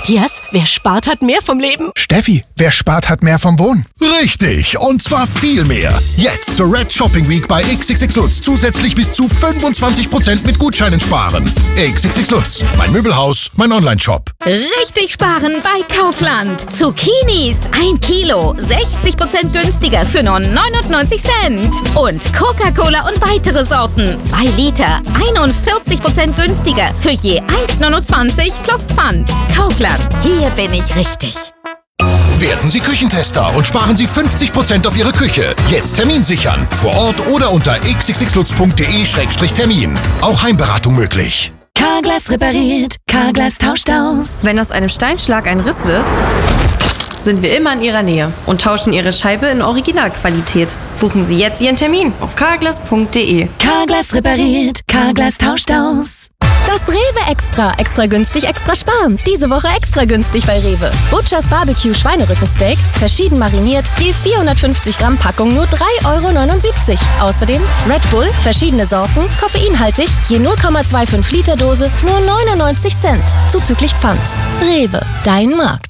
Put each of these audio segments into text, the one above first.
Matthias, wer spart, hat mehr vom Leben. Steffi, wer spart, hat mehr vom Wohnen. Richtig, und zwar viel mehr. Jetzt zur Red Shopping Week bei XXX Lutz zusätzlich bis zu 25% mit Gutscheinen sparen. XXX Lutz, mein Möbelhaus, mein Onlineshop. Richtig sparen bei Kaufland. Zucchinis 1 Kilo, 60% günstiger für nur 99 Cent. Und Coca-Cola und weitere Sorten, 2 Liter, 41% günstiger für je 1,29 plus Pfand. Kaufland, hier bin ich richtig. Werden Sie Küchentester und sparen Sie 50% auf Ihre Küche. Jetzt Termin sichern. Vor Ort oder unter xxxlutz.de/termin. Auch Heimberatung möglich. Carglass repariert, Carglass tauscht aus. Wenn aus einem Steinschlag ein Riss wird, sind wir immer in Ihrer Nähe und tauschen Ihre Scheibe in Originalqualität. Buchen Sie jetzt Ihren Termin auf carglass.de. Carglass repariert, Carglass tauscht aus. Das Rewe Extra. Extra günstig, extra sparen. Diese Woche extra günstig bei Rewe. Butchers Barbecue Schweinerückensteak, verschieden mariniert, je 450 Gramm Packung nur 3,79 €. Außerdem Red Bull, verschiedene Sorten, koffeinhaltig, je 0,25 Liter Dose, nur 99 Cent. Zuzüglich Pfand. Rewe, dein Markt.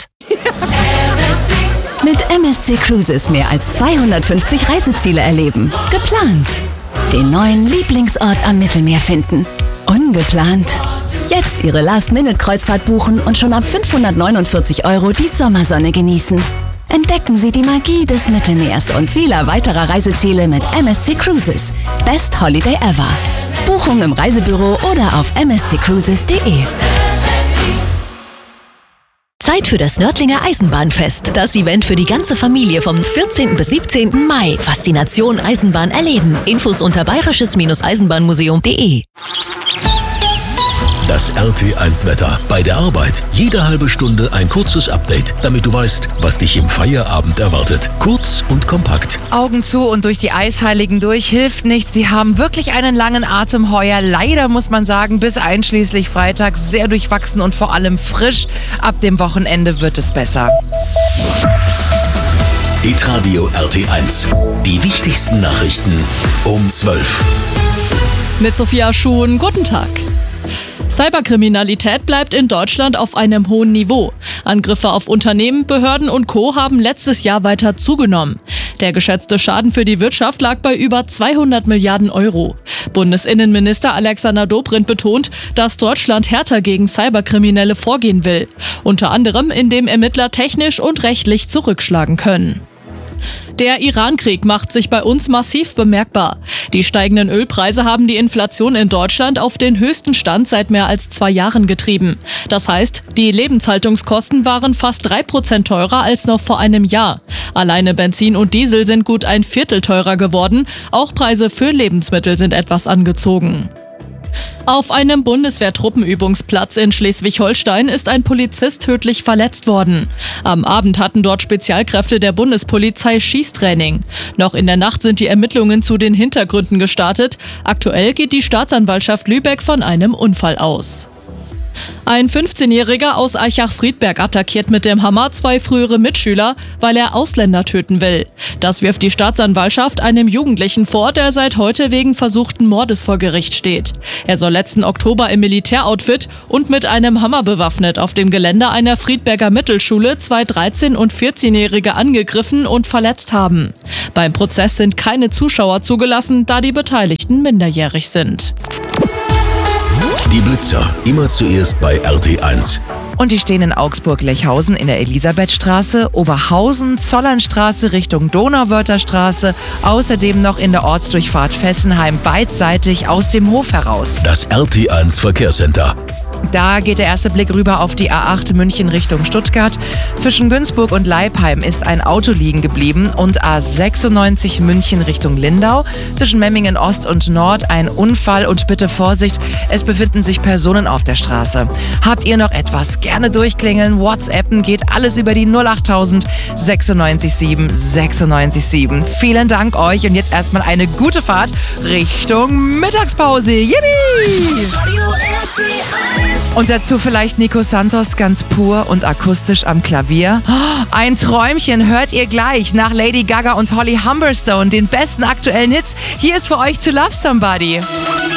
Mit MSC Cruises mehr als 250 Reiseziele erleben. Geplant. Den neuen Lieblingsort am Mittelmeer finden. Ungeplant. Jetzt Ihre Last-Minute-Kreuzfahrt buchen und schon ab 549 € die Sommersonne genießen. Entdecken Sie die Magie des Mittelmeers und vieler weiterer Reiseziele mit MSC Cruises. Best Holiday ever. Buchung im Reisebüro oder auf msccruises.de. Zeit für das Nördlinger Eisenbahnfest. Das Event für die ganze Familie vom 14. bis 17. Mai. Faszination Eisenbahn erleben. Infos unter bayerisches-eisenbahnmuseum.de. Das RT1-Wetter. Bei der Arbeit jede halbe Stunde ein kurzes Update, damit du weißt, was dich im Feierabend erwartet. Kurz und kompakt. Augen zu und durch die Eisheiligen durch hilft nichts. Sie haben wirklich einen langen Atem heuer. Leider muss man sagen, bis einschließlich Freitag sehr durchwachsen und vor allem frisch. Ab dem Wochenende wird es besser. Hitradio RT1. Die wichtigsten Nachrichten um 12. Mit Sophia Schuhn, guten Tag. Cyberkriminalität bleibt in Deutschland auf einem hohen Niveau. Angriffe auf Unternehmen, Behörden und Co. haben letztes Jahr weiter zugenommen. Der geschätzte Schaden für die Wirtschaft lag bei über 200 Milliarden €. Bundesinnenminister Alexander Dobrindt betont, dass Deutschland härter gegen Cyberkriminelle vorgehen will. Unter anderem, indem Ermittler technisch und rechtlich zurückschlagen können. Der Iran-Krieg macht sich bei uns massiv bemerkbar. Die steigenden Ölpreise haben die Inflation in Deutschland auf den höchsten Stand seit mehr als 2 Jahren getrieben. Das heißt, die Lebenshaltungskosten waren fast 3% teurer als noch vor einem Jahr. Alleine Benzin und Diesel sind gut ein Viertel teurer geworden. Auch Preise für Lebensmittel sind etwas angezogen. Auf einem Bundeswehr-Truppenübungsplatz in Schleswig-Holstein ist ein Polizist tödlich verletzt worden. Am Abend hatten dort Spezialkräfte der Bundespolizei Schießtraining. Noch in der Nacht sind die Ermittlungen zu den Hintergründen gestartet. Aktuell geht die Staatsanwaltschaft Lübeck von einem Unfall aus. Ein 15-Jähriger aus Aichach-Friedberg attackiert mit dem Hammer 2 frühere Mitschüler, weil er Ausländer töten will. Das wirft die Staatsanwaltschaft einem Jugendlichen vor, der seit heute wegen versuchten Mordes vor Gericht steht. Er soll letzten Oktober im Militäroutfit und mit einem Hammer bewaffnet auf dem Gelände einer Friedberger Mittelschule 2 13- und 14-Jährige angegriffen und verletzt haben. Beim Prozess sind keine Zuschauer zugelassen, da die Beteiligten minderjährig sind. Die Blitzer. Immer zuerst bei RT1. Und die stehen in Augsburg-Lechhausen in der Elisabethstraße, Oberhausen, Zollernstraße Richtung Donauwörtherstraße, außerdem noch in der Ortsdurchfahrt Fessenheim beidseitig aus dem Hof heraus. Das RT1 Verkehrscenter. Da geht der erste Blick rüber auf die A8 München Richtung Stuttgart. Zwischen Günzburg und Leipheim ist ein Auto liegen geblieben und A96 München Richtung Lindau. Zwischen Memmingen Ost und Nord ein Unfall und bitte Vorsicht, es befinden sich Personen auf der Straße. Habt ihr noch etwas? Gerne durchklingeln, WhatsAppen, geht alles über die 08000 967 967. Vielen Dank euch und jetzt erstmal eine gute Fahrt Richtung Mittagspause. Yippie! Und dazu vielleicht Nico Santos ganz pur und akustisch am Klavier. Ein Träumchen hört ihr gleich nach Lady Gaga und Holly Humberstone, den besten aktuellen Hits. Hier ist für euch To Love Somebody.